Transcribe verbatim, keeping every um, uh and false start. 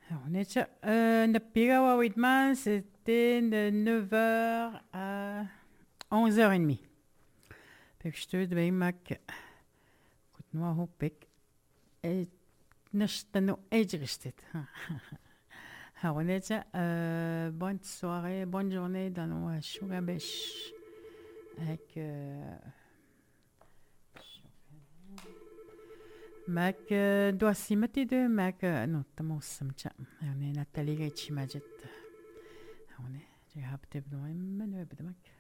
On est euh, Napira Whitman, c'était de neuf heures à onze heures trente. Fait que je te dis, Mac, écoute-moi, Hopek, et Nashtano Edgeristet. Alors, on est euh, bonne soirée, bonne journée dans nos Sugabesh avec euh, Mac doit s'y mettre de Mac, non, t'as mon samcha. On est Nathalie Gachimajet. On est, j'ai hâte de vous dire,